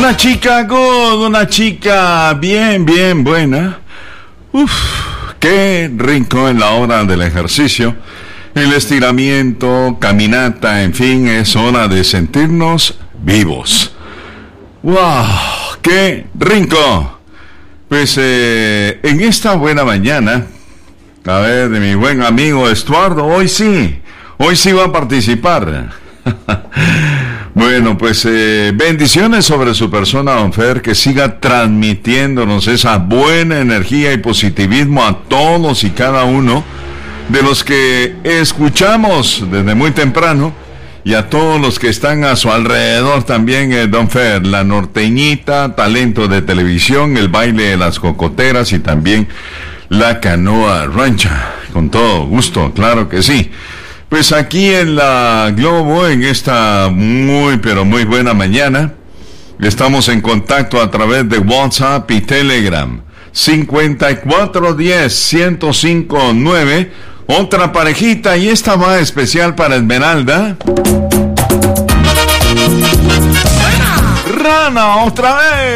Una chica good, una chica bien buena. Qué rico en la hora del ejercicio, el estiramiento, caminata, en fin, es hora de sentirnos vivos. ¡Wow! ¡Qué rico! Pues en esta buena mañana, a ver, de mi buen amigo Estuardo, hoy sí va a participar. Bueno, pues bendiciones sobre su persona, don Fer, que siga transmitiéndonos esa buena energía y positivismo a todos y cada uno de los que escuchamos desde muy temprano y a todos los que están a su alrededor también, don Fer, la norteñita, talento de televisión, el baile de las cocoteras y también la canoa rancha, con todo gusto, claro que sí. Pues aquí en la Globo, en esta muy buena mañana, estamos en contacto a través de WhatsApp y Telegram. 5410-1059. Otra parejita, y esta va especial para Esmeralda. Rana, otra vez.